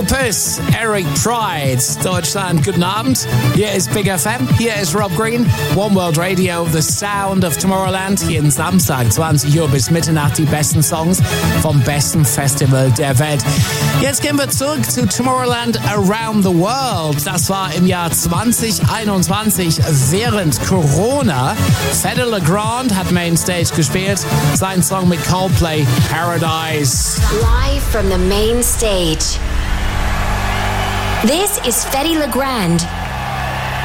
Opus, Eric Pride, Deutschland, guten Abend. Hier ist Big FM, hier ist Rob Green, One World Radio, The Sound of Tomorrowland. Jeden Samstag, 20 Uhr bis Mitternacht, die besten Songs vom besten Festival der Welt. Jetzt gehen wir zurück zu Tomorrowland Around the World. Das war im Jahr 2021 während Corona. Fedde Le Grand hat Mainstage gespielt. Sein Song mit Coldplay, Paradise. Live from the main stage. This is Fedde Le Grand